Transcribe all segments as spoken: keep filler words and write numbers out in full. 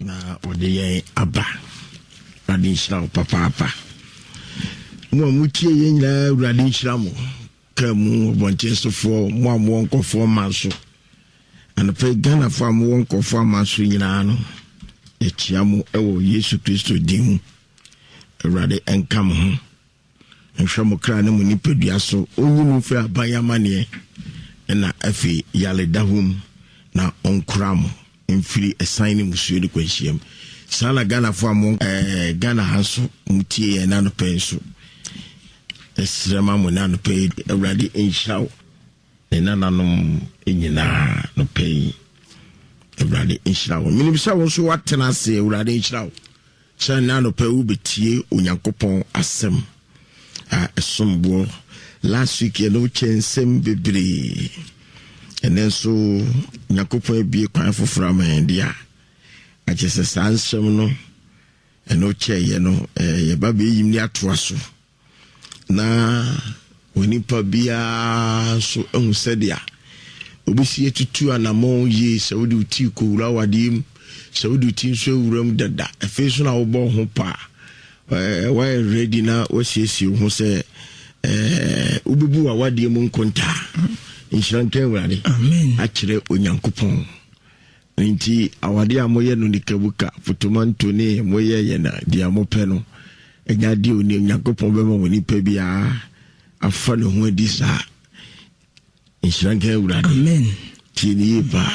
na ode aba radin shira papa papa mo mutie ye nyina radin shira mo kamu bonche sofo mo amwo nkofo manso and pe Ghana fo amwo nkofo manso nyina no e chiamu ewo Yesu Kristo din Awurade enkam ho nhwemo kra ne mu nipadua so onyinu fe abayamane na afi yale dahum na onkram mfiri esan musuo de kwanhyiam sana Ghana fo amwo eh Ghana haso mutie na no penso esrema mo na no pe Awurade enhyaw na nanom enyina no pe Awurade enhyaw minibisa won so watena se Awurade enhyaw sana no pe ubetie Onyankopɔn asem a esombo last week you know chensem bebre and then so Onyankopɔn bie kwan foforo amandia a just sansem no eno che ye no eh ye ba be yim ni atoa so na onipa bia so ehun sedia obisi etutu anamon ye saudi uti ko wura wadim saudi uti so wuram dada efe so na wo bo ho pa eh why ready na osiesie ho se eh ububu awade mu nkonta inshanke wurade amen akire Onyankopɔn nti awade amoye no nikabuka fotomanto ne moye ye na dia mopɛ no enya di oni Onyankopɔn bema woni pa bia afa no ho adi sa inshanke wurade amen tini ba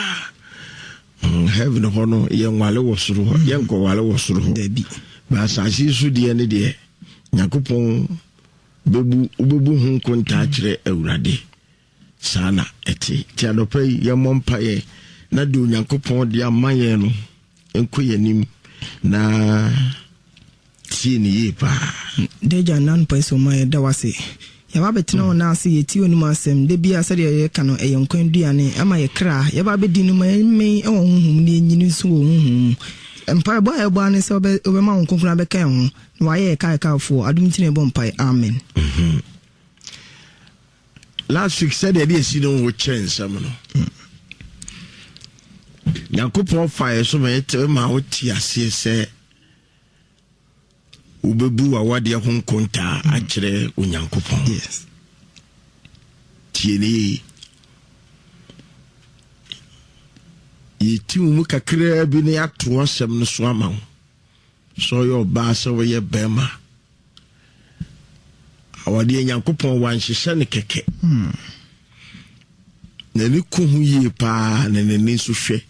heaven hono ye nwale wo soro ye nko wale wo soro dabi ba asasi su de ne de Onyankopɔn bebu ubebu hu konta akire Awurade sana eti ti adopa ye mompa ye na de Onyankopɔn de amaye no enko yanim na tini ye pa deja nan paiso maye da wase ya ba betena na ase yeti onum asem de bia sɛ de ye ka no e yenkwan duane ama ye kra ya ba be di no me e won honhum ne nyini so won honhum empire boy e boa ne sɛ obe obe ma won konkuna be kan ho na wa ye kai kai fo adum tine bo mpai amen. Mhm. Last week said they see no wo chance am no. Yakopon fire so me te ma wo ti ase sɛ ubebu awade ho nkonta akire Onyankopɔn. Yes. Tieni yiti mu kakra bi ne ato asɛm no so ama wo. So yo ba so we bema. Awade Onyankopɔn wan hyehyɛ ne keke. Hmm. Na ni ko hu yie pa na ne ne so hwɛ.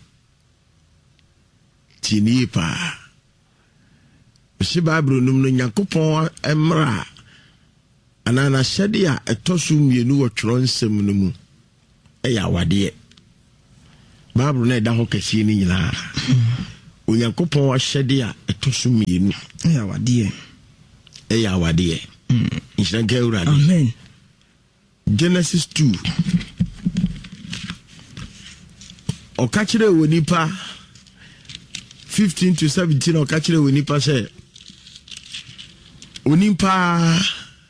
Tieni pa. Si Bible num no Onyankopɔn emra anana hyɛde a ɛtɔso mienu wɔ twerɛ nsɛm no mu ɛyɛ awade. Bible na ɛda ho kɛse ni nyina. Onyankopɔn ahyɛde a ɛtɔso mienu ɛyɛ awade. ɛyɛ awade. Inshanke Awurade. Amen. Genesis two. Okachire wonipa fifteen to seventeen okachire wonipa sɛ onipa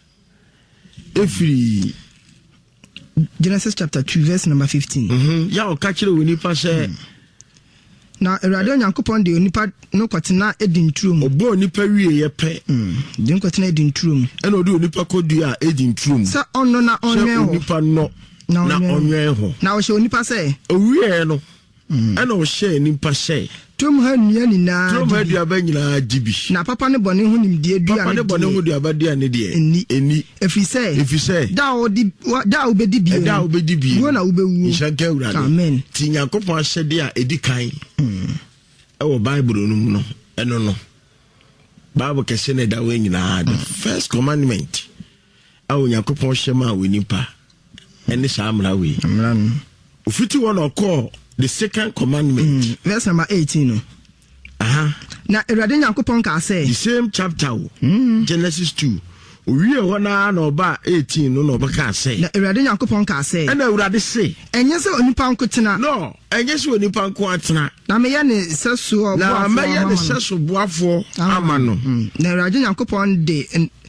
efiri Genesis chapter two verse number fifteen. Mhm. Ya okachire wonipa sɛ na Awurade Onyankopɔn de onipa no kwatena edintrum. obo onipa wie ye pɛ. Mm. De kwatena edintrum. Ɛna odi onipa kodua edintrum. Sa onno na onwe ho. Onipa no na onwe ho. Na wo hye onipa sɛ owie no. Ɛna wo hye nipa sɛ tum ha nua ni na tum ha dua ba nyina dibi. Na papa ne bɔne ho nimdie dua ne. Papa ne bɔne ho dua ba dia ne de. Eni eni efi sɛ efi sɛ da wo di da wo bedi bi. Da wo bedi bi. Wo na wo bewu. Inshanke Awurade. Amen. Ti Nyankopɔn ahyɛde a edi kan. Ɛwɔ Bible no mu no ɛno no Bible kɛse ne da we nyina the first commandment awo Nyankopɔn hyɛ ma we nipa ɛne saa amra we amra no ofiti wɔ no call the second commandment. Mm. Verse number eighteen no. Aha. Na Awurade Nyankopɔn ka sɛ the same chapter mm. Genesis two. Owie hɔ na na oba eighteen no na obaka sɛ. Na Awurade Nyankopɔn ka sɛ. Ɛna Awurade se. Ɛnyɛ sɛ onipa nko tena. No, ɛnyɛ sɛ onipa nko atena. Na meyɛ ne sɛso boafo. Na meyɛ ne sɛso boafo ama no. Na Awurade Nyankopɔn de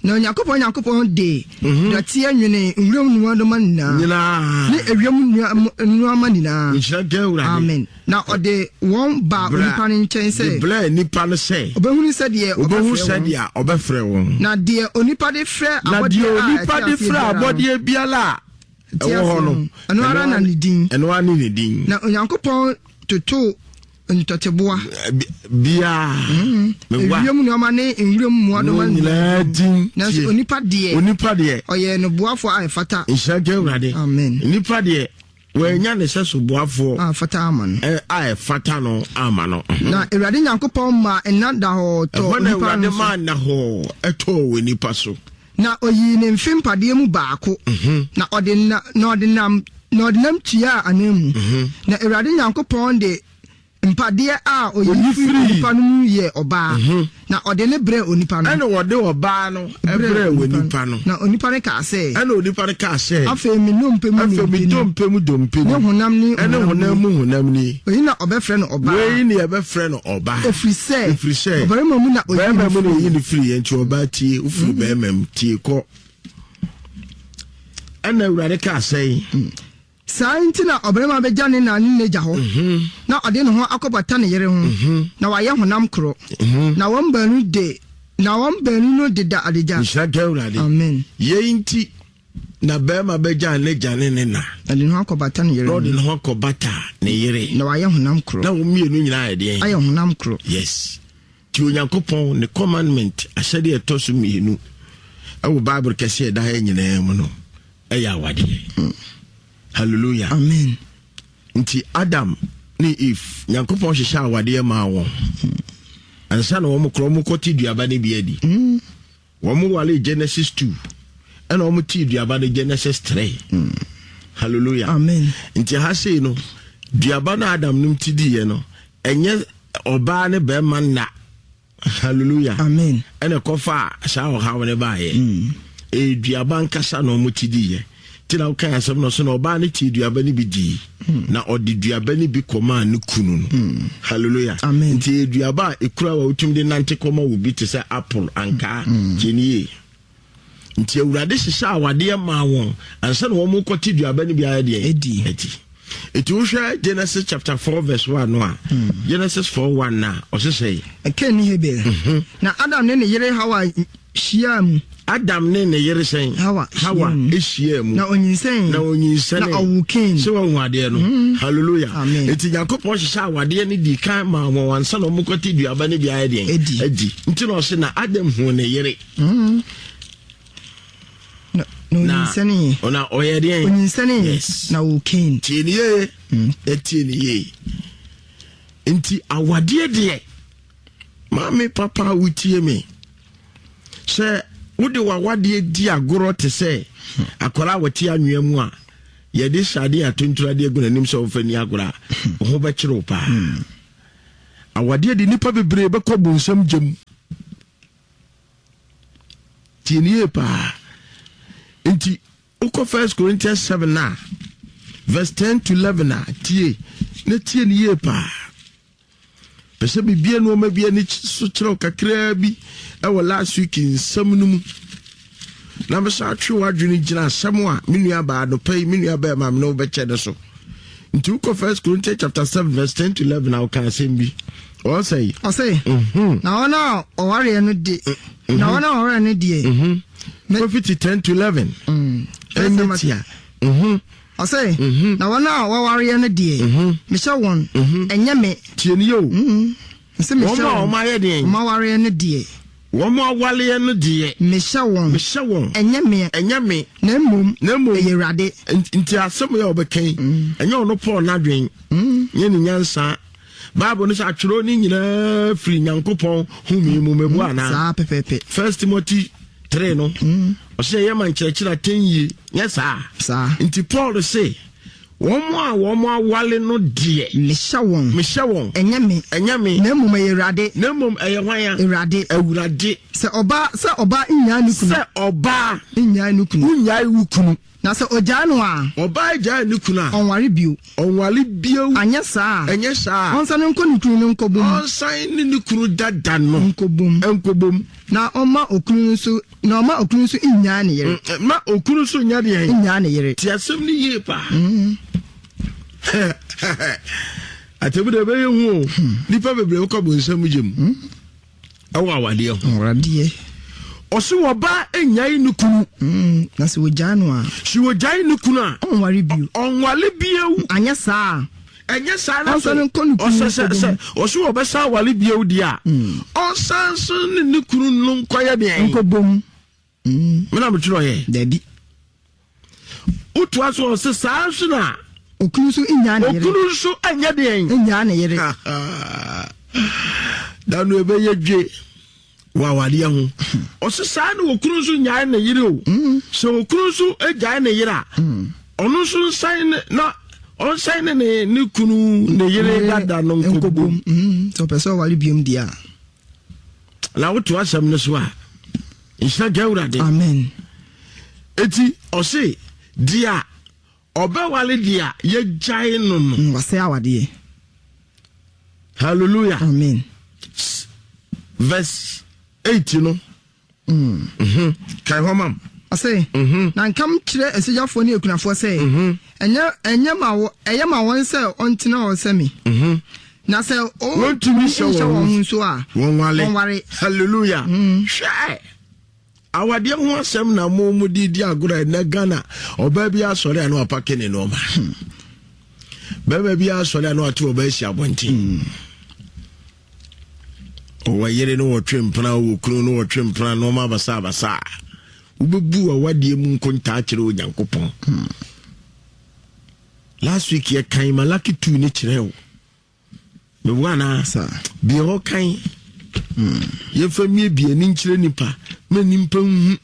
na Yakopon Yakopon de dati anwene nwuram nuwa do manina nyina ne ewiem nuwa manina nhyira gawura amen na ode won ba onipa ne nchen se bla nipa no se obehunu se de obehunu se de a obefre won na de onipa de frɛ abode onipa de frɛ abode biala ewo ho no eno ara na ne din eno ara ne din na Yakopon toto ntoteboa bia mewa ewiem nuwa ne nwuram muwa do manina din na onipa de onipa de oye no boafo a fata nhyira gawura de amen onipa de wanya ne seso boafo a fata aman eh a fata no amano na Ewurade Yakopon ma enada ho to onipa de ma na ho eto we nipa so na oyi ne mfimpade mu baako na ode na ode nam na ode nam tua anemu na Ewurade Yakopon de mpade a oyi firi nipa no ye oba na ode ne bre onipa no ana wode oba no ebre we nipa no na onipa ne ka se ana onipa ne ka se afa mi no mpemu afa mi dompe mu dompe ne honam ni ene honam mu honam ni oyi na obefre no oba we ni ebefre no oba efri se efri se obere mamu na oyi na mu no yi ni firi enti oba tie ufuru be mam tie ko ana Ewurade ka se Sainti na obrema beja ne na ne ja ho na ode ne ho akobata ne yere ho na waye honam kro na won banu de na won banu no de da adeja nhyira gawurade amen ye nti na bema beja ne jane ne na ade ne ho akobata ne yere ode ne ho akobata ne yere na waye honam kro na wo mienu nyina ade aye honam kro yes ti Onyankopon ne commandment asede etoso mienu awu Bible kese da ha nyina mu no eya awade hallelujah amen nti Adam ni Eve Nyankopon hyehyɛ awade ma won ansa na wɔn kro mu kɔti duaba ne bi adi wɔn wale Genesis two ɛna wɔn ti duaba ne Genesis three hallelujah amen nti ha sei no duaba na Adam nim ti di ye no enye oba ne be ma na hallelujah amen ɛna kɔfa sha ɔha ne ba ye e duaba nkasa na wɔn ti di ye tina uka asem no so na oba ne ti duaba ne bi di na odi duaba ne bi koma ne kunu no hallelujah amen nti duaba ekura wa utum de nante koma wo bi te se apple anka kenie nti Ewurade hyehyɛ awade ma won ansa na wo mu kɔti duaba ne bi aye de edi eti eti wo hwɛ Genesis chapter four verse one no a Genesis four one na ɔsesɛ eken ni Hebel na Adam ne ne yere Hawa hyiam Adam ne ne yere sen Hawa Hawa ehia mu na onyinsen na onyinsen na awuken se won ade no hallelujah amen eti Yakopon hyehyɛ awade ne di kan ma mo wansa na mo kɔti duaba ne bi aye de edi nti no se na Adam hu ne yere na onyinsen ona oyɛ de onyinsen na awuken tinie etinie nti awade de mami papa wutie me se wode wawade di agoro te se akwara wati anwea mu a ye de sade atontura de aguna nim so fani agora ho ba kire pa awade de nipa bebre be kɔ bonsam gyem tinie pa nti uko First Corinthians seven na verse ten to eleven na tie na tie ni ye pa pese bibia no ma bia ni so kire kakra bi e wo last week in samnum na me sa atwe wadwene gina asɛm a menua ba do pay menua ba ma me no be che de so nti uko First Corinthians chapter seven verse ten to eleven na ka asɛm bi o say o say na ona o ware no de na ona o ware no de mhm Prophet ten to eleven mm enetia mhm o say na ona o ware no de me sha won enye me tie ni yo mhm se me sha o ma ye de o ma ware no de wo ma wale no de me sha won me sha won enye me enye me na mum na mum e Ewurade nti asem ye obekan enye ono Paul na dwen nye ni nyansa Bible no sa atwero ni nyina firi Nyankopon humi mu mebu ana sa pepepe First Timothy three no o se ye man kyerɛkyerɛ ten yi nye sa sa nti Paul say womo a womo awale no de me sha won me sha won enye me enye me na mum e Ewurade na mum eye hwan ya Ewurade Ewurade se oba se oba nya ni kunu se oba nya ni kunu unya iwu kunu na se ojano a oba ja ni kuna onware bio onwale bio anya saa enye saa onsa ne nkɔ ne kunu ne nkɔbom onsan ne ne kunu dada no nkɔbom nkɔbom na ɔma okunu nso na ɔma okunu nso nyaa ne yere ma okunu nso nya de yan nyaa ne yere ti asɛm ni yie pa atebu de be hu nipa bebre ko bo nsɛm gem awa awade ho awade ɔse wɔba enyai ne kunu mm na se wojano a si wojai ne kunu a onware bio onwale bio anya saa enye saa na so ɔsɛ ɔsɛ ɔse wɔbɛsa wale bio di a ɔsan so ne ne kunu no nkɔyɛ de en nkɔbom mm me na metro ye dabi utu aso ɔse saa so na okunu nso nyaa ne yere okunu nso anya de en nyaa ne yere danu ebe ye dwe wa wade ho ɔse saa na okunu nso nyaa ne yere o so okunu nso agyaa ne yere a ɔno nso nsan na ɔnsan ne ne kunu ne yere dada no nkobom mm so pɛsɛ wale biom dia la wotu asɛm no so a nhyira gawura de amen eti ɔse dia ɔbɛwale dia yɛgyae no no wase awade hallelujah amen verse eight no mm mhm kai homam ase na nkam kire esigyafo ne ekunafo sɛ enye enye ma wo eye ma won sɛ ontena wo sɛ me mhm na sɛ o wontumi hyɛ wɔn nso a wɔn wale hallelujah hwɛ awade ho asɛm na mo mu di di agora na Ghana oba bi asɔre ana apake ne no ma baba bi asɔre ana atu oba esi abonten o wayere no wotwe mpana wo kunu no wotwe mpana no ma basa basa ubebu awade mu nkonta akire onyankopɔn last week ye kan Malaki two ni kire wo me wana sa bi ho kan ye famie bi ani kire nipa ma nimpa hu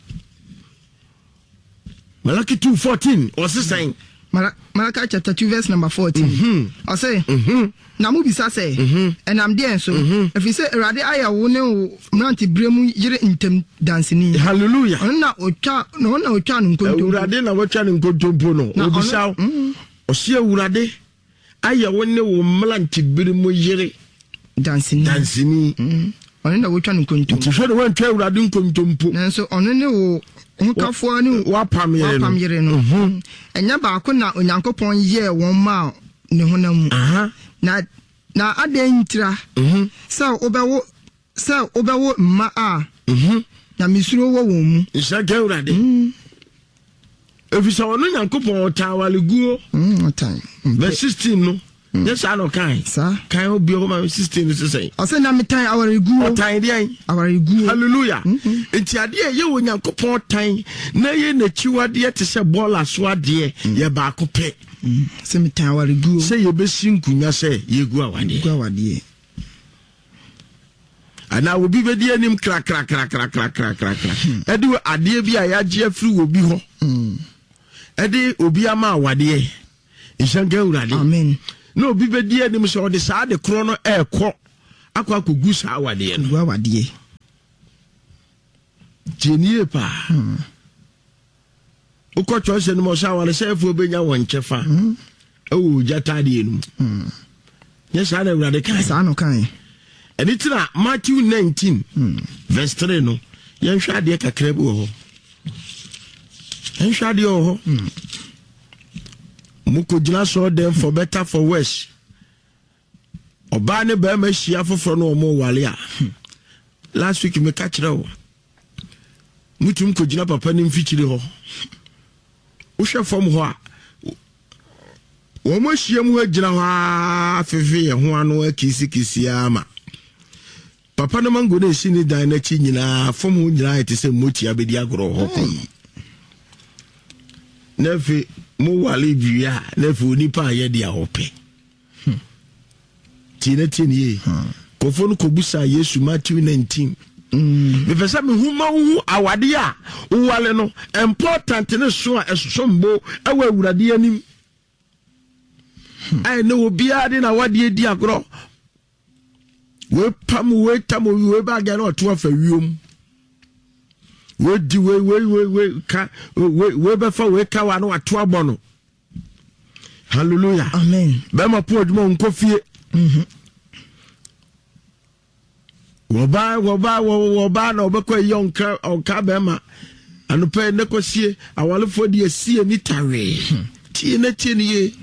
Malaki two fourteen was saying Malachi chapter two verse number fourteen I say na mu bisa say enam de enso if you say erade aya wo ne mranti bremu yire intem dancing hallelujah na otwa no na otwa no nkonto erade na otwa no nkonto no obisa o se erade aya wo ne wo mranti bremu yire dancing dancing ono na otwa no nkonto tihwe no wantwa erade nkonto mpo nanso ono ne wo nkafo ani wapam yere no wapam yere no enya baako na onyankopon ye won ma ne honam aha na na adentira mhm se obewo se obewo mma a mhm na misuro wo won mu isa gawrade mhm efisa ono nyankopon otawale guo mhm otan verse sixteen no yes I know kind sa kind obi o ma sixteen no say o say na metan aware guo otan dey aware guo hallelujah enti ade ye wo nyankopon otan na ye na chiwade te se bola so ade ye ba ko pe se metan aware guo se ye be sinkunya se ye gu awade gu awade ana obi be di anim kra kra kra kra kra kra kra ade ade bi a ya je afiri obi ho ade obi ama awade isanga urade amen no obi be di anim so de saa de kro no ekọ akọ akogu saa awade no gu awade jenie pa uko choose no mo sha wale sefu obenya won chefa ewo jata de enu yes saa na urade kan saa no kan eni tira Matthew nineteen verse three no yen hwa de kakra bi wo ho yen hwa de wo ho muko jina so dem for better for worse oba ne ba ma hia foforo no mo wale a last week me ka kire wo mutum ko jina papa ni mfichiri ho wo hwe fom ho a wo mo hia mu agina ho afefe ye ho ano akisi kisi ama papa no mango na esi ni dan na chi nyina fom ho nyina ite se moti abedi agoro ho nefi mo wale bia nefi onipa ye dia hope tina tini kofo no kobusa Yesu Matthew nineteen mm me pesa me huma hu awade a wale no important ne so a esombo awa awurade anim ai no obi ade na wade edi agoro we pam we tam we ba ga na oto afa wiom we di we we we we ka we we be fa we ka wa no ato abono hallelujah amen be ma po odmo nko fie mhm wo ba wo ba wo ba na obekọ yonka onka be ma anope ne kosie awalefo de asie ni tawe tie na tie ni ye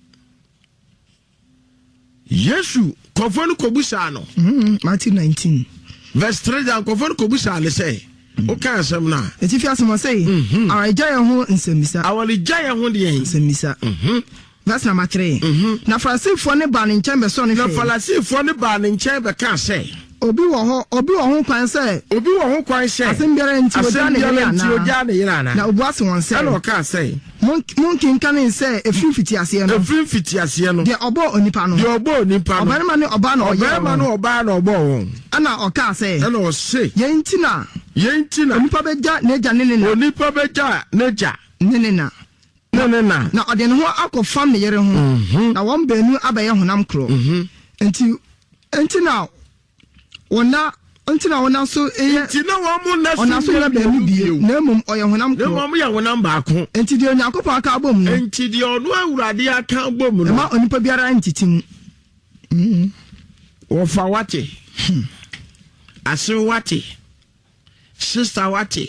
Yesu kofonu kobusa no mhm Matthew nineteen verse three dan kofonu kobusa le say o kan asem na eti fi asem say our jaya ho nsemmisa our jaya ho de yen nsemmisa mhm verse number three na Farisifo ne ba ne nchen be so ne na Farisifo ne ba ne nchen be kan say obi wo ho obi wo ho kwan say obi wo ho kwan say asem biara nti oja ne yira na na obu ase won say na o kan say munkin kan say efiri fiti ase no efiri fiti ase no de obo onipa no de obo onipa no obarima ne oba na oye obarima ne oba na obo won ana o kan say ana o say yentina yentina onipa beja neja nene na onipa beja neja nene na nene na na ode ne ho akofam ne yere ho na won baanu abaye honam kro enti enti na ona enti na ona so eye enti na wo mu na ona so na baanu bie na mum oye honam kro na mum ya honam ba ko enti de onyakopa aka abom no enti de onu awurade aka abom no ma onipa biara entitim mhm wo fa wate aso wate sister wate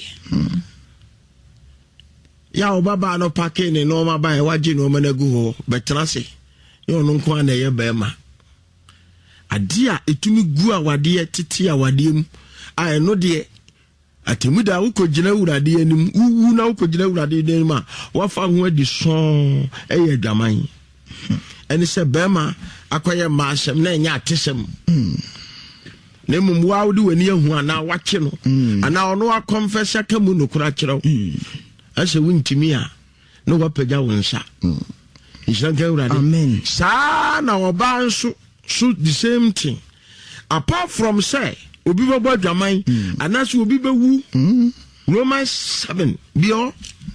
ya obaba no pake ne no ma ba e waje no ma na gu ho betrase yo no nko na ye ba ma adia etumi gu awade tete awade mu a eno de atemuda wo kogina urade anim wu na wo kogina urade anim a wafa ho adi son eye adwaman eni se ba ma akoye ma asem na nya atesem ne mum wa wudi wani ahu ana wache no ana ono wa confess aka mu no kura kyerɛw ase wuntimi a no wapaja wonsa inshanka urade amen sa na oba nso so the same thing apart from say obi babo adwaman ana so obi bewu Romans seven bio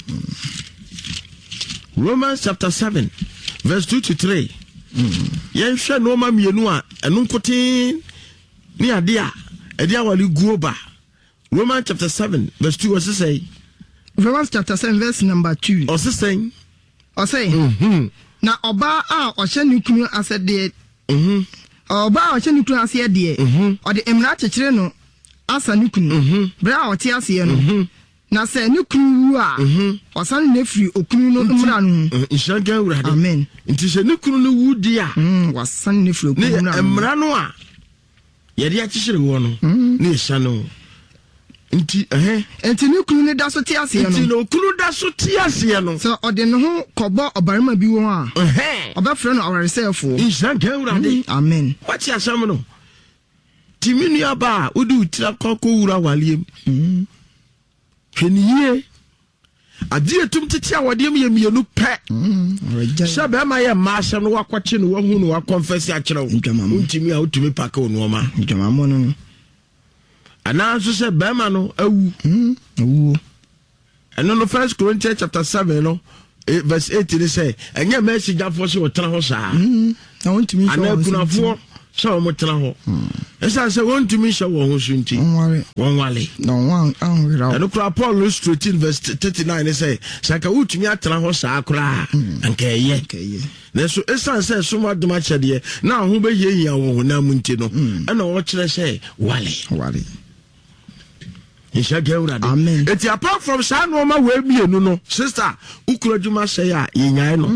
Romans chapter seven verse two to three yen hwe no ma mienu a eno nkotin ni ade a ade awali guoba Romans chapter seven verse two was say Romans chapter seven verse number two o say o say mhm na oba a o hye ne kunu asede mhm oba a o hye ne kunu asede mhm o de emra kyekere no asa ne kunu bra o te ase no na se ne kunu wu a o san na firi okunu no emra no inshaga urade amen nti se ne kunu no wu dia mm wasan ne firi okunu no emra no a yede a kyekere wo no ne hya no nti eh enti ne kunu ne da so te ase no nti no kunu da so te ase no so ode ne ho kobo obarima bi wo a eh obafre no awaresefo inshaga urade amen wati asam no timini aba udi utira kokko wura waliem mm hweniye adie tum tete awadiem ye mienu pe mm shabe ma ye ma asem no wakwache no wahu no wakonfess a kyerɛw untimi a utumi paka ono ma dwamamo no ana so se be ma no awu mm awu eno no First Corinthians chapter seven no verse eight ni say enye mercy jafo so otena ho saa mm na untimi so ana kunafo so mo tena ho esa se wontumi hye wo ho so nti wonware wonwale no wan anwira eno kura Paul straight verse thirty-nine ni say saka utumi atena ho saa kura anka eye keye na so esa se so mo adoma kyede na ho be yehia wo ho na mu nti no ena wo kyerɛ sɛ wale wale inshaga urade amen eti apart from sa no ma we mienu no sister ukura dwuma sɛ a yenyae no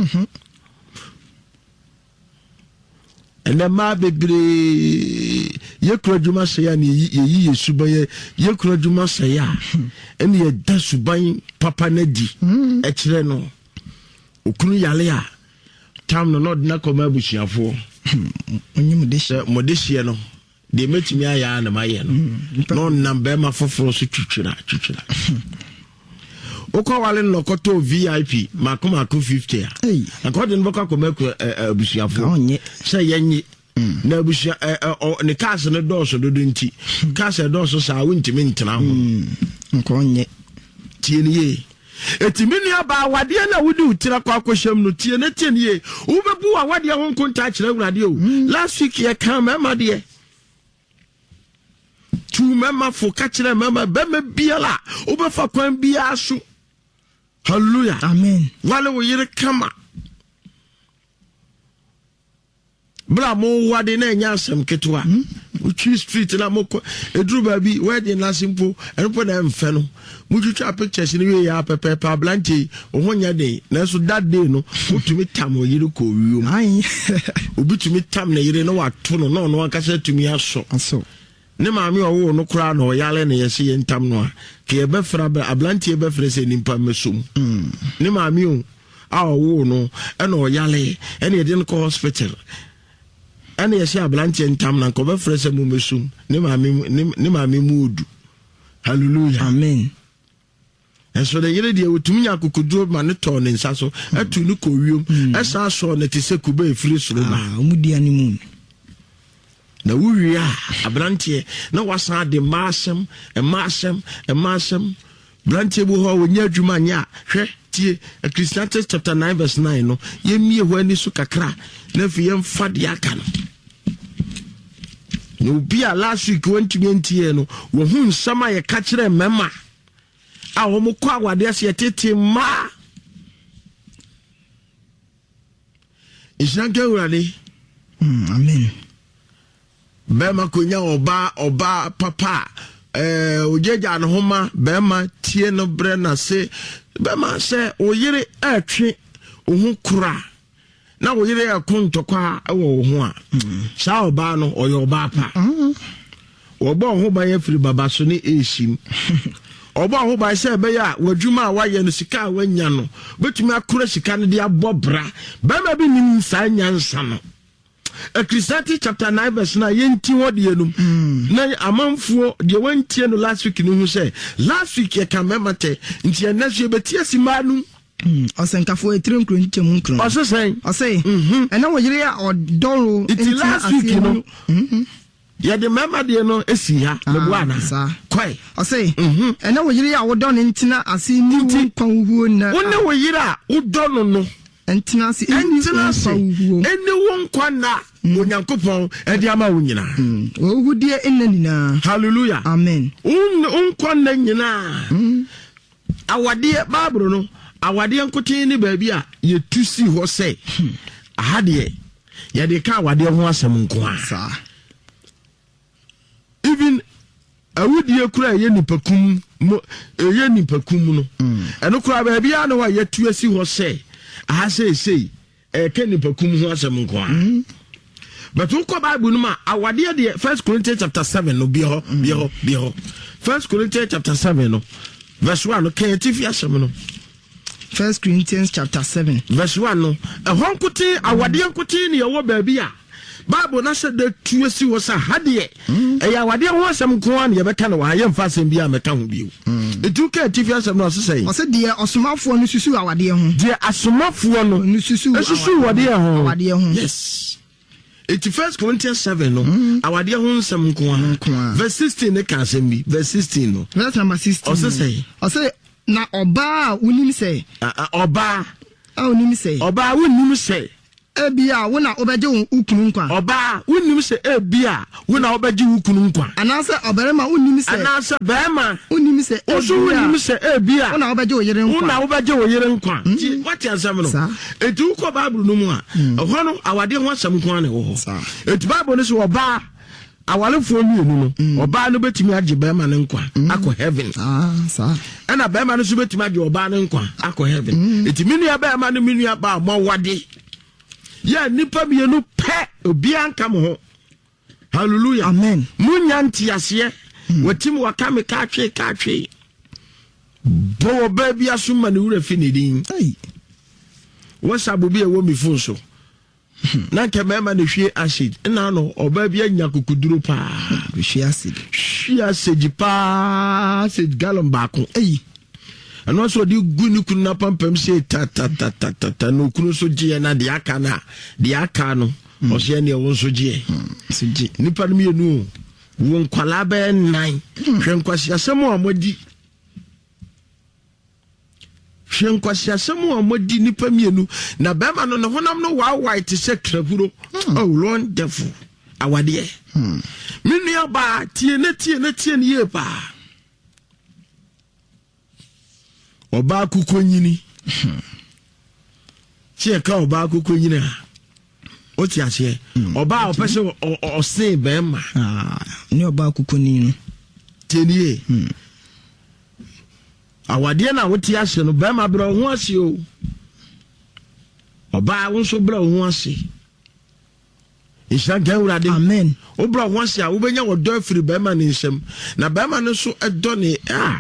ene ma bebre ye kura dwuma sɛ a ne yi yesu ba ye ye kura dwuma sɛ a ene ye da suban papa na di e kyerɛ no okunu yale a tam no no na koma abusuafo onyim de hye modehye no de metimi aya na maye no no number ma foforo so twitwira twitwira okwa wale no koto V I P makoma ko fifty a according no baka koma ko abusuafo onye say yenye na abusua ne cars no doso dodo nti cars doso sa wontimi ntena ho nko onye tie ne etimi nua ba wade na wudi utira kwa akohyam no tie ne tie ne wo bebu awade ho nkonta kyerɛ awurade o last week ye kan ma de tu mema fo ka kire mema be me biala obefa kwan bia so hallelujah amen wale wo yire kama bra mo wade na nya asem ketwa uchi street na moko eduru ba bi wede na simple enpo na mfe no mutwitwa pictures ni we ya pepe pa blanche ohonya de na so that day no utumi tam yire ko wiom ai obitumi tam na yire no wato no no no akasa tumi aso aso ne maami owo no kura no yale na yesi yentam no a ke ye befra ablanche ye befra se nimpa mesum ne maami o a owo no e no yale e na ye de no hospital ane yesi ablanche ntam na ko be frese mu mesum ne maami ne maami mudu hallelujah amen eso de yere de otumi nya kokoduro ma ne to ne nsa so atu ne ko wiom esa so ne te se kuba efiri soro ma ah omudi animu na wuwi a ablanche na wasa de masem e masem e masem blanche bu ho wonya adwuma nya hwe tie Ecclesiastes chapter nine verse nine no yemie ho ani so kakra na fi yem fade aka no no bia last week wantumi ntie no wo hu nsama ye ka kire mema a wo mo kwa wade ase tete ma ishanke urade mm amen bema konya oba oba papa eh ojeja no homa bema tie no bre na se bema se oyire atwe ohun kura na oyire akontokwa ewo ho a sha oba no oyo oba pa oba ho ba ye firi baba so ni eshim oba ho ba se be ya wadwuma a waye no sika wanya no betumi akura sika no de abobra bema bi nim sa nyansa no Ecclesiastes chapter nine verse nine yenti wode enum na amanfuo de wantie no last week no hu say last week ye kan memate nti enaso beti asimanu osenkafo etrim kro nche mu nkro osesen osei ena wo yire ya odoro nti last week no ya de mema de no esi ha me buana kwai osei ena wo yire ya wodo ne ntina ase ni kwan huo na wonne wo yire a wodo no no entina si entina si eni won kwana onyankopon e di ama wonyina ohudie enanina hallelujah amen un un kwana nyina awade babro no awade nkotin ni baabi a ye tusi ho sei ahade ye de ka awade ho asem nko a sa even awudie kura ye nipakum ye nipakum no eno kura baabi a no wa ye tuasi ho sei aha say say e ke nipakum ho asem nko a but we ko Bible no ma awade de First Corinthians chapter seven no bi ho bi ho bi ho First Corinthians chapter seven no verse one no ke tifi asem no First Corinthians chapter seven verse one no e honkote awade honkote ne ye wo baabi a Bible na se de tuasi wo sa hade e ya awade ho asem nko a ne ye beka no wa ye mfa asem bi a meka ho bi etu ke tifi asem no so say o se de osomafo no susu awade ho de asomafo no no susu susu awade ho awade ho yes it's First Corinthians seven no awade ho nsem nko a verse sixteen ne ka asem bi verse sixteen no verse number sixteen o se say o se na oba unim say oba a unim say oba unim say ebia wo na obeje ukunu nkwa oba unim say ebia wo na obeje ukunu nkwa anase oberema unim say anase berema unim say oso unim say ebia wo na obeje oyere nkwa wo na obeje oyere nkwa ti what ansem no etu ko Bible no mu a ho no awade ho asem nkwa na wo etu Bible no so oba awalefo mienu no oba no betimi age berema ne nkwa akọ heaven ah sa ena berema no so betimi age oba ne nkwa akọ heaven eti minu ya berema no minu ya ba mo wade ya nipa mienu pe obi anka mo ho hallelujah amen munya ntiase watim wakame ka twe ka twe bo ba bia so ma ne wura fi ne din ai wasabo bi e wo mi fun so na nke mema ne hwie acid na no oba bia nya kokuduro pa hwie acid hwie acid pa acid gallon baako ai ano so di gunu kunu na pampam se ta ta ta ta ta ta no kunu so gie na de aka na de aka no o se ne won so gie so gie nipa no mienu won kwala be nine hwenkwasi asem o amodi hwenkwasi asem o amodi nipa mienu na be ma no ne honam no wa white se kraburo oh wonderful awade hmm menua ba tie ne tie ne tie ne ye pa oba kukonyini tie ka oba kukonyini o ti ase oba o pese o se be ma ah ni oba kukonyini tie ni hmm awade na wo ti ase no be ma bro ho ase o oba wo so bro ho ase isha gawurade amen o bro ho ase a wo benya wo do afiri be ma ni nsem na be ma no so edo ni ah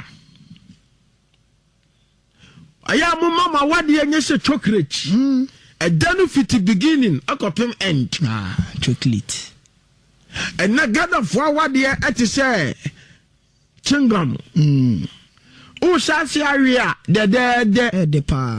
aya mo mama wade enye se chocolate mm a danu fiti beginning akopem end ah chocolate and na god of wade ati say chingam mm o sase awia de de de de pa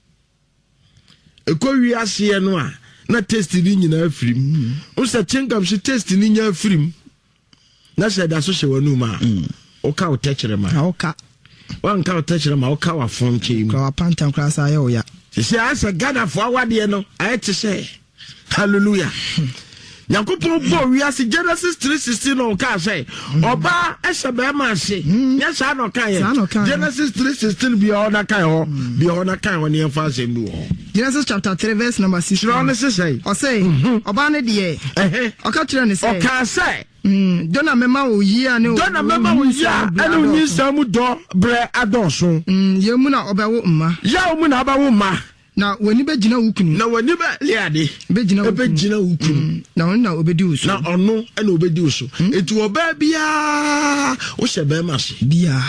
eko wi ase no a na taste ni nyina afirim o sa chingam se taste ni nya afirim na se da so hye wanu ma o ka o techere ma o ka wan ka o techere ma o ka wa fon chim ka wa pantan kra sa ye o ya se asa gada fo awade no ayete say hallelujah Yakupon bo we are Genesis three sixteen no ka say oba ese be ma se nya sa no kan ye Genesis three sixteen bi o na kan ho bi o na kan ho ne fa se mu ho Genesis chapter three verse number sixteen no se say o say oba ne de eh o ka kire ne say o ka say mm dona mema wo yi ane dona mema wo yi ane onyi samu do bre adonso mm ye mu na oba wo mma ya mu na aba wo mma na wani be gina wukunu na wani be liade be gina wukunu be gina wukunu na wani na obedi uso na ono na obedi uso etu oba bia o hye be ma se bia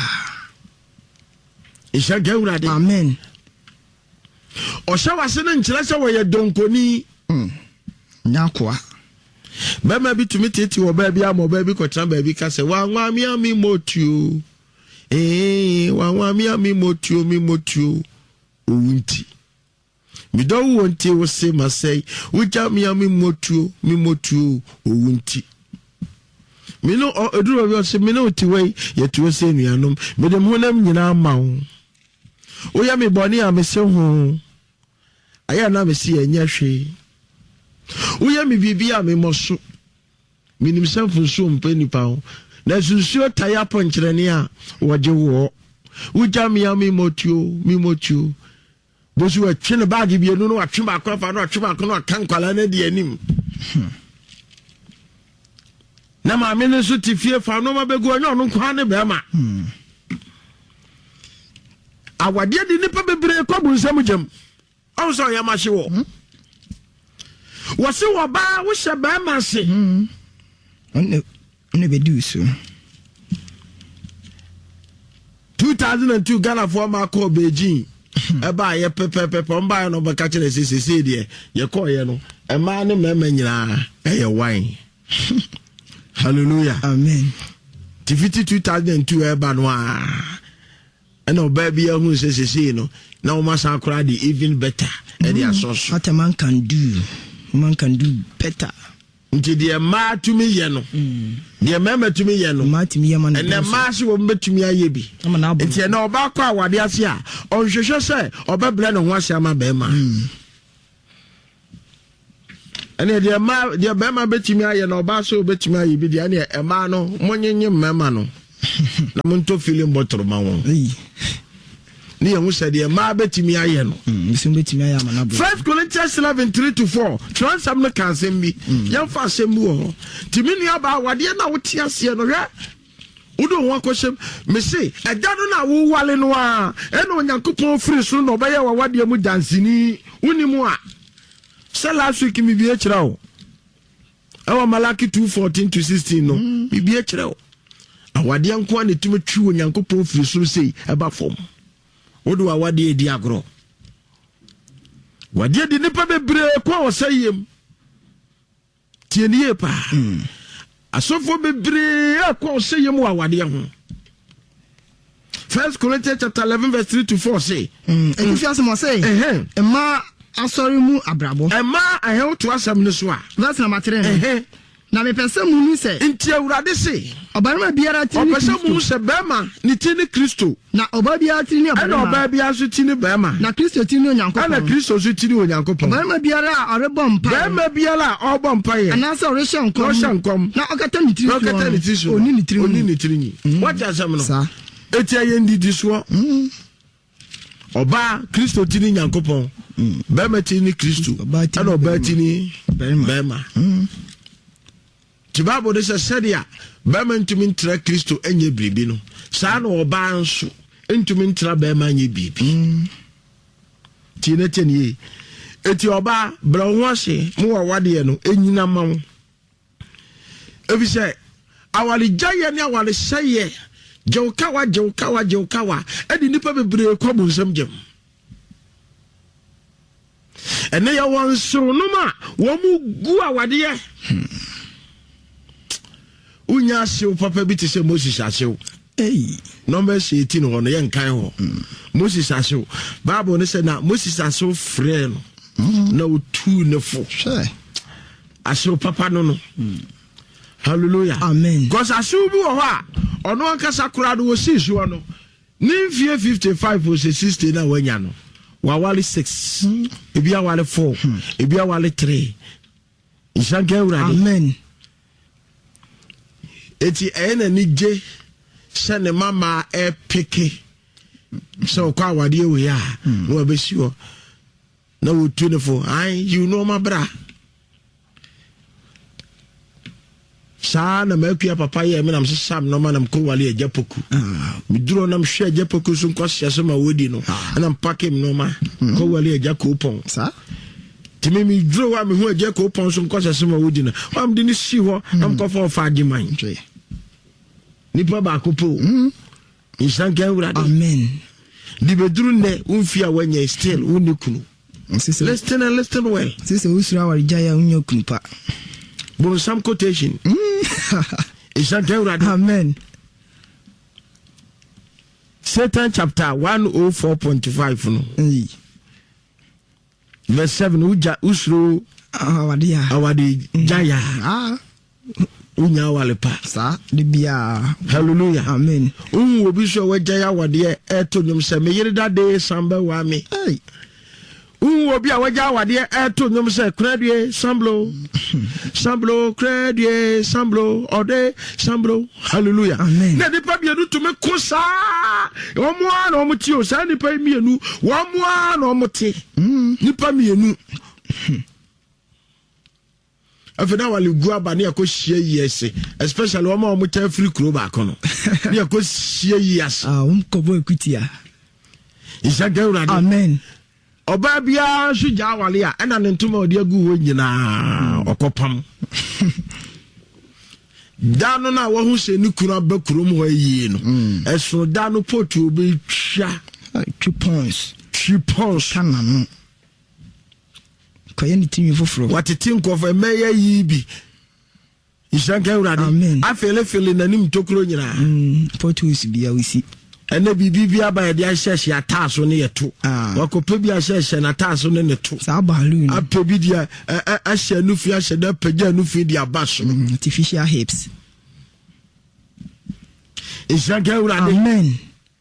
isha gawurade amen o hye wase ne nkyere se wo ye donkoni mm nyakoa be ma bi tumi tete oba bia ma oba bi ko tran ba bi ka se wa nwa mi ami motuo eh wa nwa mi ami motuo mi motuo owunti mi do wonti wo se ma say wuja mi ami motuo mi motuo owunti mi no eduro bi o se mi no ti we ye tuo se nuanom me dem honam nyina ma wo o ya mi boni a me se ho aya na me se enya hwe o ya mi bibi a me moso minim sanfu so mpa nipa ho na sunsuo taya ponkyerene a woje wo wuja mi ami motuo mi motuo bosu a twene bag bi enu no atwe ba akwa no atwe ba akwa no kan kwala na di anim na ma me no so ti fie fa no ma begu onyo no kwa ne be ma awade di nipa bebre ko bu nsam jam on so ya ma hye wo wo se wo ba wo hye ba ma se on ne be do so two thousand two Ghana for ma ko Beijing eba ye pepe pepe mba no ba ka kire sisi sisi de ye ko ye no e ma ne mema nyina e ye wine hallelujah amen tifiti two thousand two eba no a e no ba bia hu sisi sisi no na o ma sa akra di even better e dia soso what a man can do man can do better nti de ma tumi ye no de mema tumi ye no ma tumi ye man e na ma se wo mbetumi aye bi nti na oba kwa awade ase a onhwehwe se oba bre no ho ase ama be ma ene de ma de be ma betumi aye na oba so betumi aye bi de ene e ma no monyenye mema no na monto feeling bottle ma won ni hu se de ma betumi aye no bisim betumi aye ama na bro First Corinthians eleven three to four transam no kan sem bi yam fa sem bu ho timini aba awade na wote ase no hwe udo ho akosem me se eda no na wo wale no a e no Nyankopon free so no obaye wa wade mu dansini unimu a se last week mi bi e kira o e wa Malaki two fourteen to sixteen no mi bi e kira o awade anko na tumi twi Nyankopon free so sei e ba fom odo awade edi agro wade di nipa bebre kwa osayem tienie pa asofo bebre kwa osayem wa wade ho First Corinthians chapter eleven verse three to four say and if you ask me say eh ma asori mu abrabo e ma ahe to asam ne so a verse number three na me pese mu ni say nti awurade say Obarima biara tini Kristo. Opese mu se bema ni tini Kristo. Na oba biara tini obarima. Ana oba biara so tini bema. Na Kristo tini Onyankopon. Ana Kristo so tini Onyankopon. Obarima biara arebo mpa. Bema biara obo mpa ye. Anasa oresha nkom. Oresha nkom. Na okata ni tiri. Okata ni tiri. Oni ni tiri. Oni ni tiri. What asem no? Sa. Eti aye ndidi so. Mm. Oba Kristo tini Nyankopon. Mm. Bema tini Kristo. Ana oba tini bema. Mm. Ti Bible de said ya bema ntumi ntra Kristo enye biribi no. Saa na oba nso ntumi ntra bema enye biribi. Mm. Ti na teni eti oba bra ho ase mo wa wade no enyina ma wo. Ebi se awale jaye ne awale seye jewkawa jewkawa jewkawa edi nipa bebre kwabu nsam gem. Ene ya won so no ma wo mu gu awade ye. Hmm. Unya sew papa bi te se Moses asew. Hey. Numbers eighteen ho no ye nkan ho. Moses asew. Bible ne se na Moses asew frɛ no. Mm. Na otu ne fo. Sure. Asew papa no no. Mm. Hallelujah. Amen. Because asew bi wo ho a ono ankasa kura do wo sisu no. Nimfie fifty-five or sixty na wanya no. Wa wale six. Mm. Ebi awale four. Mm. Ebi awale three. Ishanke urade. Amen. Eti ena ni je se ne mama e peke so kwa wade we ya no abesi ho na wo tu ne fo ai you know my bra sa na makua papa ye me nam se sam no ma nam ko wale ajapoku mi duro nam hwe ajapoku so nko hye so ma wodi no na mpake mi no ma ko wale ajakopon sa timi mi duro wa mi hu ajakopon so nko hye so ma wodi no am de ni si ho nam ko fo fa agiman nipa ba ko po mm isanke urade. Amen. Di bedru ne unfia wanya still uni kunu. Listen and listen well. Sisi usura wa jaya unyo kunpa. Bon some quotation. Isanke urade. Amen. Satan chapter one oh four point five no. Mm. Verse seven uja usro awadia. Awadi jaya. Ah. Unya wale pa sa de bia. Hallelujah. Amen. Un obi so wajaya wade e to nyum se me yire dade samba wa me. Hey. Un obi a wajaya wade e to nyum se kradie samblo. Samblo kradie samblo ode samblo. Hallelujah. Amen. Na de pa bia du to me kosa. Omo an omo ti o sa ni pa mienu. Omo an omo ti. Ni pa mienu. Afena wale guaba ni akoshie yese especially wama omo cha free kuro ba kono ni akoshie yese ah umkobo ekutia isage urade. Amen. Oba bia suja wale a ena ne ntuma odi agu ho nyina okopam dano na wo hu se ni kuro ba kuro mu yi no eso dano potu obi twa two points two points kana no Kaya ni timi foforo. Watete nkofa meya yibi. Ishanka urade. Amen. Afele fele na nim tokro nyina. Mm. Potus bia wisi. Ene bibi bia ba de ahyehye ataso ne yeto. Wakope bia ahyehye na ataso ne neto. Sa balu. Apebi dia ahye nufi ahye da pagya nufi dia baso. Artificial hips. Ishanka urade. Amen.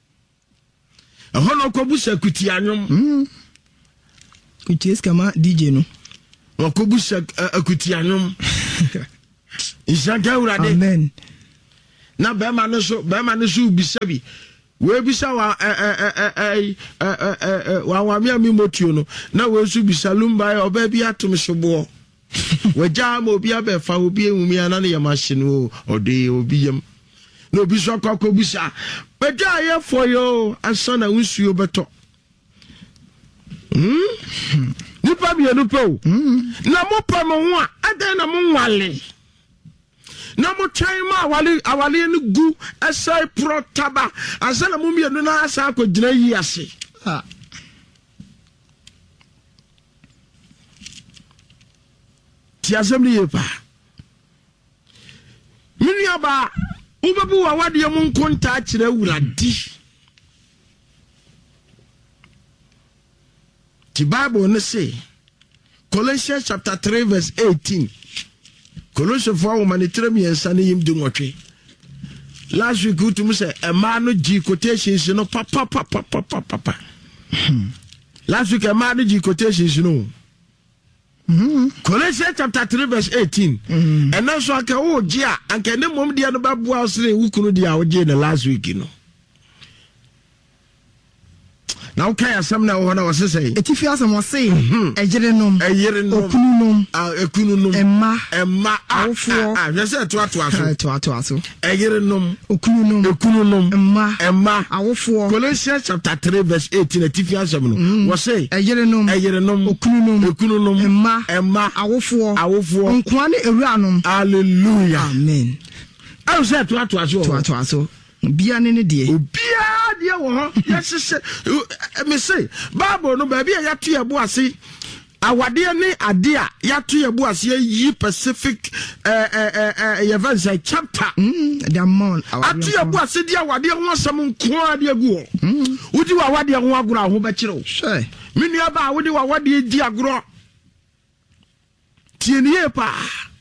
Ahono kobusa kuti anyom. Mm. Kuties kama D J no. Wakobusa akuti anyom. Ishanka urade. Amen. Na be ma no so be ma no so bisabi. We bisa wa eh eh eh eh wa wa mi ami motuo no. Na we so bisalumba e oba bi atum sobo. We ja ma obi abefa obi ehumi ana ne yamahye no ode obi yam. Na obi so akọ bisa. Be ja ye for yo ansa na unsuo beto. Hmm? Nipa bi enu pe o. Na mo pa mo ho a adan na mo nwale. Na mo twan ma awale awale enu gu asai pro taba. Asa na mo mienu na asa akogina yi ase. Ha. Ti asem ni yepa. Mini aba ubebu wa wade mo nkonta kire wuradi. The Bible ne say Colossians chapter three verse eighteen. Colossians four woman three mi ensa ne yim du nwotwe. last week you to say a man no G quotations you know papa papa papa papa last week a man no G quotations you know mhm Colossians chapter three verse eighteen and then so aka o Gia and can the mom dia no ba bua osre wukunu dia o Gia the last week you know now can you some now what I was saying etifi asem was say ejerenom eyerenom okununum ah ekununum emma emma awofo ah just say to to aso to to aso eyerenom okununum ekununum emma emma awofo Colossians chapter three verse eighteen etifi asem no was say eyerenom eyerenom okununum ekununum emma emma awofo awofo nkwa ne ewuranom hallelujah amen I say to to aso to to aso bia ne ne de bia de wo ho yes me say bible no ba bia ya to ye bo ase awade ne ade a ya to ye bo ase yi Pacific eh eh eh event chapter mm the amount atu ye bo ase de awade ho asam nko ade agu mm wudi wa awade ho agoro ho be kire wo sure menua ba wudi wa awade di agoro tienie pa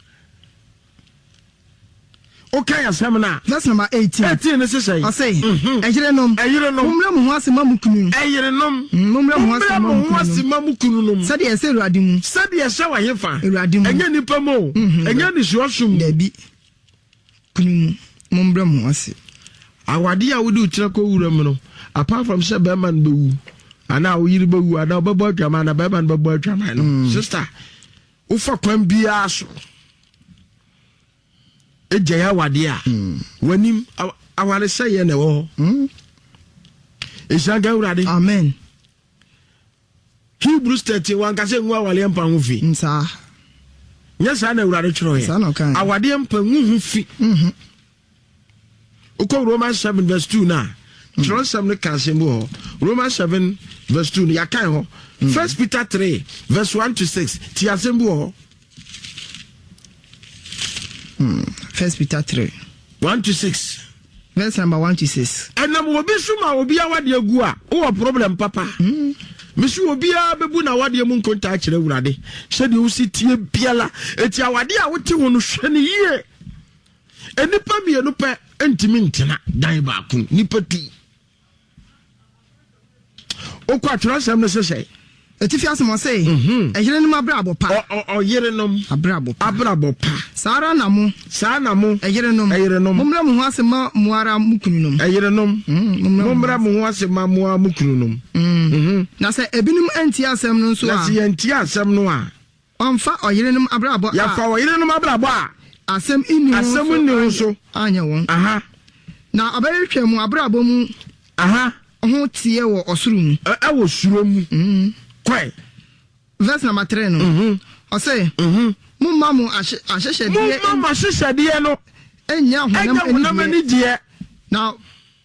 okay asem na that's number eighteen eighteen is say I say ejerenom ejerenom mumre mu asema mukunu eyerenom mumre mu asema mukunu nom sade ese urade mu sade ese wa hefa urade mu enye nipa mo enye ni suosum dabi kunu mumre mu ase awade a wudi utira ko wura mu no apart from say be man be wu ana wo yiri be wu ana be bo adwama na be man be bo adwama no sister ufa kwan bia so ejaya wade a wanim awale sey na wo hmm isaga urade amen Hebrews thirty-one ka se nwa awale mpa ho fi nsa nyesa na urade chiro ye awade mpa hu fi mhm uko Romans seven verse two na chiro seven ka se mo Romans seven verse two ya kan ho First Peter three verse one to six ti asembu ho Hmm. First Peter three one to six verse number one to six. And na mo bi suma obi awade agu a wo problem papa. Hmm. Misu obi a bebu na awade mu nkonta kire wurade. Se de wo sitie biala eti awade a wote ho no hwe ne yie. Enipa mienu pe entimi ntena dan ba ku nipa tu. Okwa transem no se se etifi asem say eyerenom abrabo pa o yerenom abrabo pa abrabo pa sara na mo sa na mo eyerenom eyerenom mumra mu ho asema muara mukununum eyerenom mumra mu ho asema muara mukununum mhm na se ebinum anti asem no so a na se anti asem no a onfa oyerenom abrabo ya fa oyerenom abrabo a asem inu asem inu so anya won aha na abayehwe mu abrabo mu aha ho tie wo osuru mu e wo suro mu mhm Kwai. Verse number three no. Mhm. O say, mhm. Mumma mu ahyehyede. Mumma mu ahyehyede no. Enya honam ani die. Now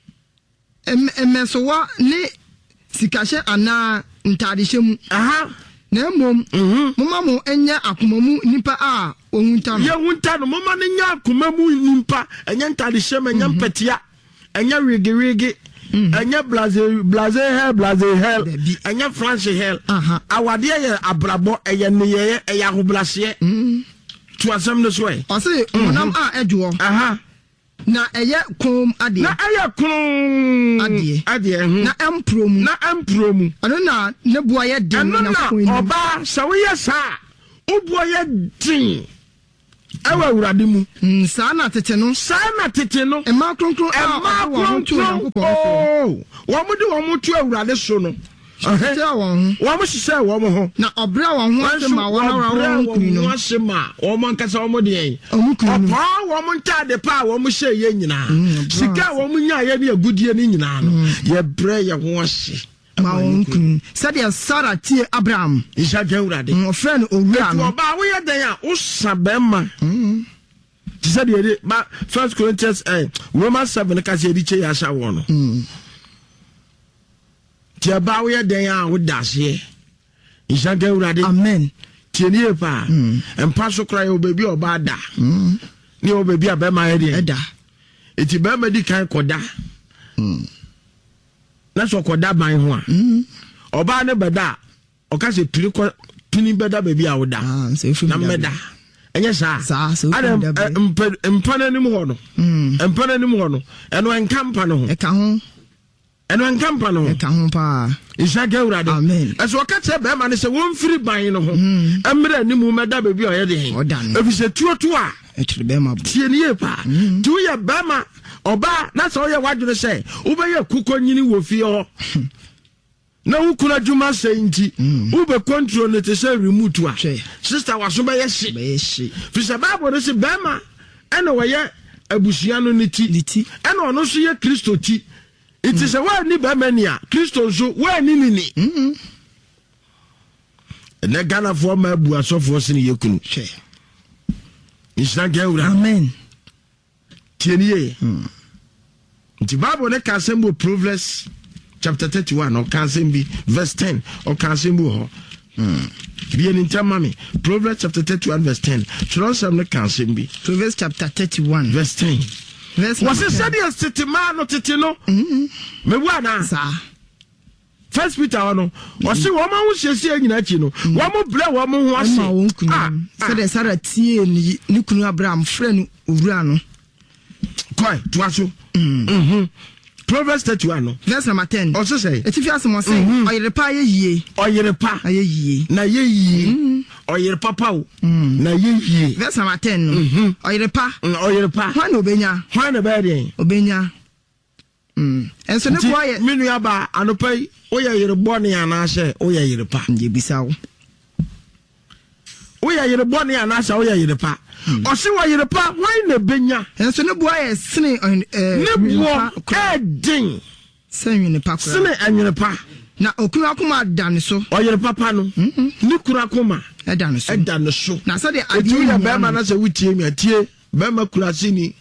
em emesowa ne sikahye ana ntadehye mu. Aha. Na mom, mhm. Mumma mu enya akomamu nipa a ohunta no. Ye hunta no mumma ne nya akomamu nipa, enya ntadehye ma enya mpatia. Enya rigi rigi. Anya blaze blaze hell blaze hell anya France hell awade ye abrabo eye ne ye eye ahoblase to asem no so e o say monam a edwo aha na eye kom ade na eye kom ade ade na emprom na emprom ano na ne bua ye den na oba sawo ye sa obuo ye din ewa urade mu sa na tete no sa na tete no e ma kronkron e ma kronkron oh wo mu de wo mu tu urade so no tete won wo mu hise wo mu ho na obra won ho asema won ara won kunu no asema wo mu nkasa wo mu de yen omukunu opa wo mu ntade pa wo mu hye ye nyina sika wo mu nya ye ne agudie ni nyina no ye bre ye ho ase ma onkun said Sarah tie Abraham isa gawurade o friend owura no oba wo ye den a wo sabema mm ti said ye ma First Corinthians eh Romans seven ka se di che ya sha wo no mm ti ba wo ye den a wo dase isa gawurade amen ti ni e pa empa so kra yo baby oba da mm ni o baby abema ye de da eti ba ma di kan koda mm na so koda ban ho a mhm oba ne beda o ka se piri ko pini beda baby a woda ah se fu na meda enye sa sa so ada mpana nim ho no mpana nim ho no eno enkampa no ho e ka ho eno enkampa no e ka ho pa isaka urade amen eso wakache be ma ne se won firi ban no ho emre anim meda be bi oye de efise tuotu a e tire be ma tie nie pa tu ye be ma oba na so ye wadwene se wo be ye kukonyini wo fie ho na ukuna juma se nti ube control ne te se remote a sister waso be ye hye be ye hye fisa bible ne se be ma ene wo ye abusua no ne ti ene ono so ye Kristo ti iti se wa ni be ma ni a Kristo so wa ni ni ni mhm ene Ghana fo ma abu asofo se ne ye kunu hye isna gewura amen tieniye nti bible ne ka sembo Proverbs chapter thirty-one or can be verse ten or can be ho hmm be an intermami Proverbs chapter thirty-one verse ten should some ne can be Proverbs chapter thirty-one verse ten verse was it said yes tete man no tete no mhm me wana sa First Peter no o se wo ma wo hyesie anyina chi no wo mo bre wo mo ho ase ah said the sara tie ni ni kunu Abraham frɛ no owura no koi to aso mhm Proverbs thirty-one no verse number ten o se say etifi asemo say oyerepa ye yie oyerepa aye yie na ye yie oyerepa pa o na ye yie verse number ten no oyerepa oyerepa hwan obenya hwan na be den obenya mm enso ne ko aye minu ya ba anopai oya yerebo ne ana hye oya yerepa nje bisawo oya yerebo ne ana hye oya yerepa o se wa yerepa hwan na benya enso ne bo aye sene eh ne bo edin sene ne pa kura sene anyerepa na okunu akoma dan so oyerepa pa no ne kura akoma edan so edan so na so de adu ya be ma na se wutie mi atie be ma kura sini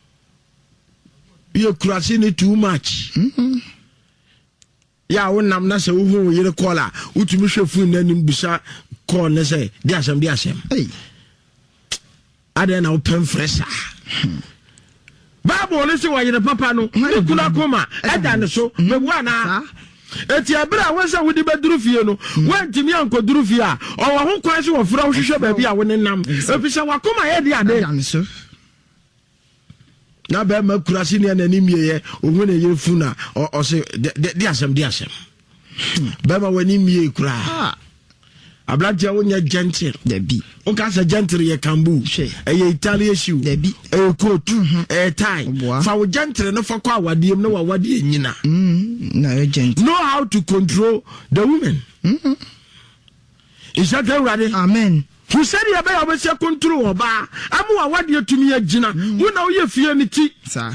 ye kura sini too much mhm ya wonam na se wo hu yere kola utumi hwefu na nim bisa call ne se di asem di asem hey ade na open fresher Bible ne se wa yere papa no ne kula koma eda ne so me bua na eti abira won se wodi beduru fie no wantimi ankoduru fie a o wo ho kwan se wo fra wo hwehwe ba bi a wo ne nam efisa wakoma ye di ade eda ne so na be ma kurasi ne na nimie ye ohun ne ye fu na o se di asem di asem be ma wani mie kura ablaje wonya gentle da bi o ka sa gentle ye kambu e ye Italian shoe da bi e coat e tie fa wo gentle no fa kwa wadiem na wa wade nyina mm na ye gentle know how to control the women mhm is that ready amen who said ya be ya be se control oba amu wa wade atumi agina wo na wo ye fie ni ti sa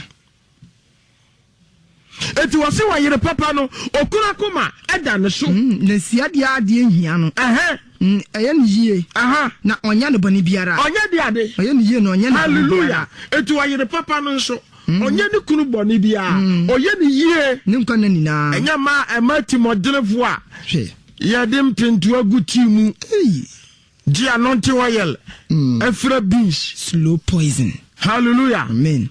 eti wose wa yere papa no okura koma eda ne so na siade ade hia no eh eh eye ne yie aha na onya ne boni biara onya de ade oye ne yie no onya ne hallelujah eti wa yere papa no so onya ne kunu boni bia oye ne yie ne nkwa na nina enya ma emati modelefo a hwe ye de mpintu aguti mu eh ji anointing oil efra beans slow poison hallelujah amen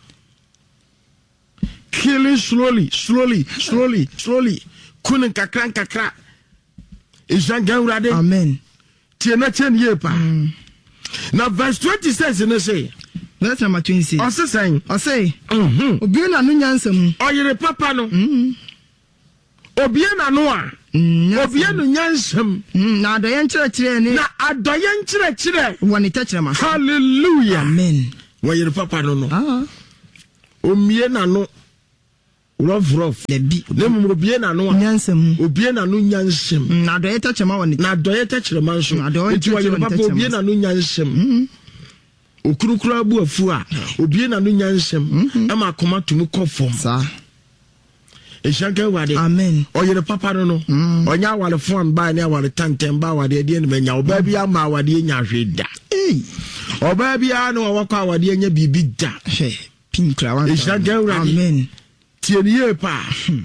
killing slowly slowly slowly slowly kunin kakran kakra isanga urade amen tie na chen ye pa na verse twenty says in say verse number twenty o say say o say mhm obi na no nyansam oyere papa no mhm obi na no a obi no nyansam na adoye nkyerɛkyerɛ ne na adoye nkyerɛkyerɛ woni tɛkyerɛma hallelujah amen oyere papa no no ah omie na no rough rough le bi le mu obie na no nyansam obie na no nyansam na adoye tɛkyerɛma woni na adoye tɛkyerɛma nso eti wa yere papa obie na no nyansam okurukura abu afu a obie na no nyansam ama koma tumu kɔfom sa eshanka wade amen oyere papa no no onya wale fon ba ne wale tantem ba wade de ne menya oba bia ma wade nya hweda eh oba bia no wakɔ wade nya bibi da hwe pinkra wan eshanka wade amen tieniye pa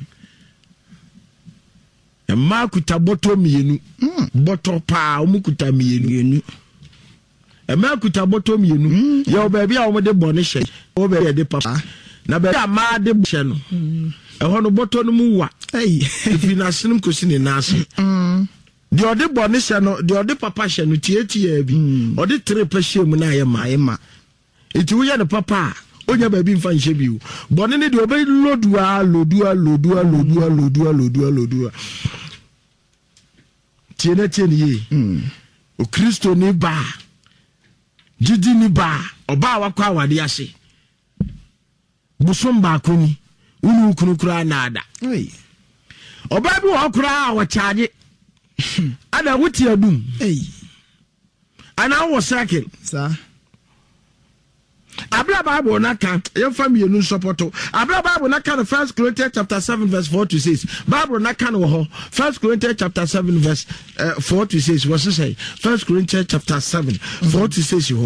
e ma kuta boto mienu boto pa o mu kuta mienu mienu e ma kuta boto mienu ye oba bia o mo de bone hye o ba de papa na ba ma de hye no e ho no boto no mu wa ei ifi na sinum ko sini na ase the ode bone hye no the ode papa hye no tietie bi ode tre pa hye mu na ye ma ye ma enti wo ye ne papa onya ba bi mfa nhye bi wo bone ne de obe lodua lodua lodua lodua lodua lodua lodua tiene tiene ye mm o Kristo ni ba jidi ni ba oba wakwa awade ase busom ba koni unu kunu kura nada oi oba bi wo kura wo charge ada wuti adum ei ana wo cycle sa abla bible na kan ye family nu supporto abla bible na kan First Corinthians chapter seven verse four to six bible na kan wo ho First Corinthians chapter seven verse uh, four to six what say First Corinthians chapter seven four to six